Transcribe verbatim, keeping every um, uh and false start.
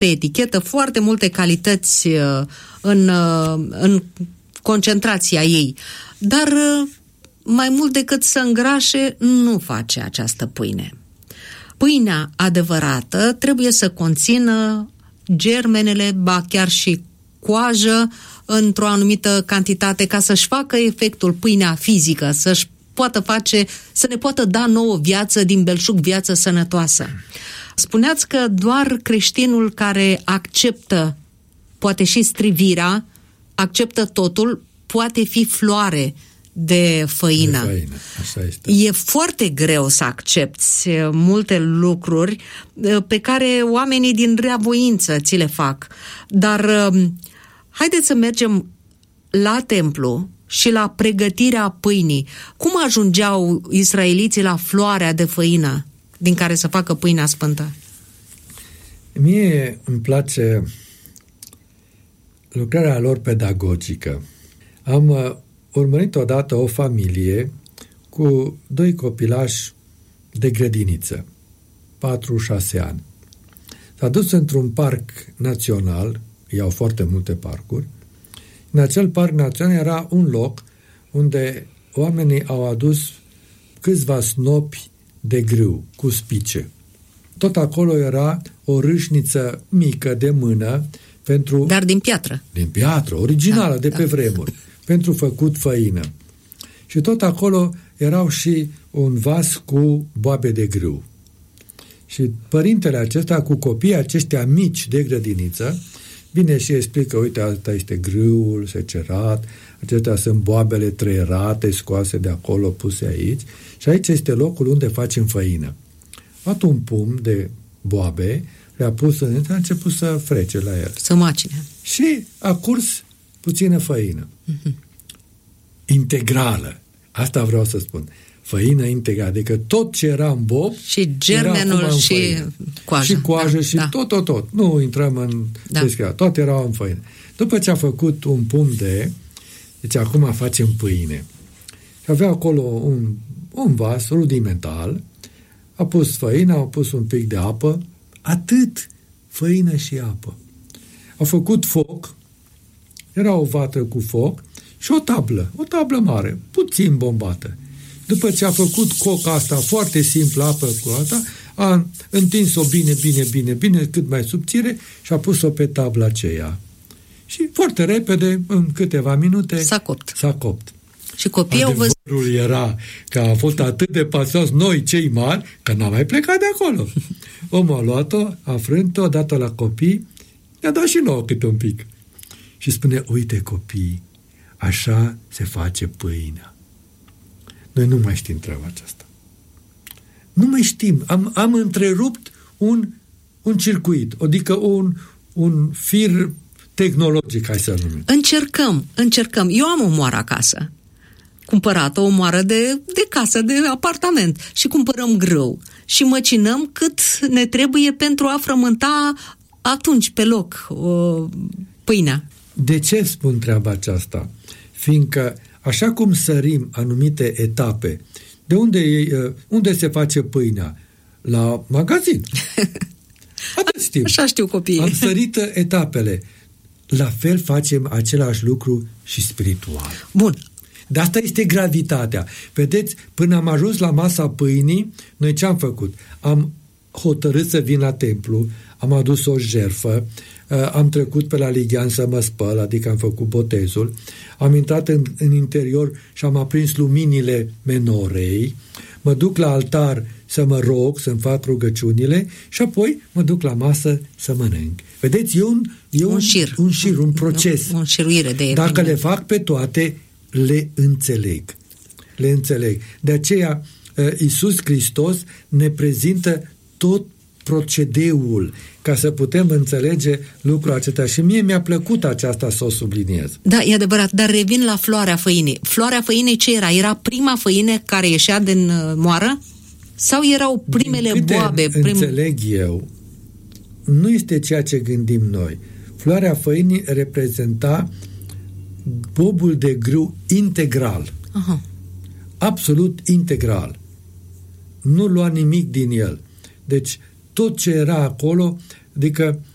pe etichetă foarte multe calități în, în concentrația ei, dar mai mult decât să îngrașe, nu face această pâine. Pâinea adevărată trebuie să conțină germenele, ba chiar și coajă într-o anumită cantitate ca să-și facă efectul, pâinea fizică, să-și poată face, să ne poată da nouă viață din belșug, viață sănătoasă. Spuneați că doar creștinul care acceptă, poate și strivirea, acceptă totul, poate fi floare de făină. De făină, așa este. E foarte greu să accepti multe lucruri pe care oamenii din reavoință ți le fac. Dar haideți să mergem la templu și la pregătirea pâinii. Cum ajungeau israeliții la floarea de făină din care să facă pâinea sfântă? Mie îmi place lucrarea lor pedagogică. Am urmărit odată o familie cu doi copilași de grădiniță, patru șase ani. S-a dus într-un parc național, ei au foarte multe parcuri. În acel parc național era un loc unde oamenii au adus câțiva snopi de grâu cu spice. Tot acolo era o râșniță mică de mână pentru... Dar din piatră. Din piatră, originală, da, de pe da. vremuri, pentru făcut făină. Și tot acolo erau și un vas cu boabe de grâu. Și părintele acesta, cu copiii aceștia mici de grădiniță, vine și explică, uite, asta este grâul secerat, acestea sunt boabele treierate, scoase de acolo, puse aici, și aici este locul unde facem făină. A luat un pumn de boabe, le-a pus în a început să frece la el. Să macine. Și a curs puțină făină. Mm-hmm. Integrală. Asta vreau să spun. Făină integrală. Adică tot ce era în bob și germenul și coajă. Și coajă da, și da. tot, tot, tot. Nu intrăm în da. descriere. Toate erau în făină. După ce a făcut un pumn de, deci acum facem pâine. Și avea acolo un, un vas rudimental, a pus făină, a pus un pic de apă, atât, făină și apă. A făcut foc, era o vatră cu foc și o tablă, o tablă mare, puțin bombată. După ce a făcut coca asta foarte simplă, apă cu asta, a întins-o bine, bine, bine, bine, cât mai subțire și a pus-o pe tabla aceea. Și foarte repede, în câteva minute, s-a copt. S-a copt. Și copiii au văzut. Adevărul era că a fost atât de pasioși noi, cei mari, că n-am mai plecat de acolo. Omul a luat-o, a frânt-o, a dat-o la copii, i-a dat și nouă câte un pic. Și spune, uite copii, așa se face pâinea. Noi nu mai știm treaba aceasta. Nu mai știm. Am, am întrerupt un, un circuit, adică un, un fir tehnologic, hai să numim. Încercăm, încercăm. Eu am o moară acasă. Cumpărată, o moară de, de casă, de apartament. Și cumpărăm grâu. Și măcinăm cât ne trebuie pentru a frământa atunci, pe loc, o, pâinea. De ce spun treaba aceasta? Fiindcă așa cum sărim anumite etape, de unde, unde se face pâinea? La magazin. Atât știm. Așa știu copiii. Am sărit etapele. La fel facem același lucru și spiritual. Bun. Dar asta este gravitatea. Vedeți, până am ajuns la masa pâinii, noi ce am făcut? Am hotărât să vin la templu, am adus o jertfă, am trecut pe la lighean să mă spăl, adică am făcut botezul, am intrat în, în interior și am aprins luminile menorei, mă duc la altar să mă rog, să-mi fac rugăciunile și apoi mă duc la masă să mănânc. Vedeți, e un, e un, un șir, un, șir, un proces. O înșiruire de Dacă evenimente. Le fac pe toate, le înțeleg. Le înțeleg. De aceea, Iisus Hristos ne prezintă tot procedeul ca să putem înțelege lucrul acesta. Și mie mi-a plăcut aceasta să o subliniez. Da, e adevărat, dar revin la floarea făinii. Floarea făinii ce era? Era prima făină care ieșea din moară? Sau erau primele din câte boabe? Înțeleg prim... eu, nu este ceea ce gândim noi. Floarea făinii reprezenta bobul de grâu integral. Aha. Absolut integral. Nu lua nimic din el. Deci tot ce era acolo, adică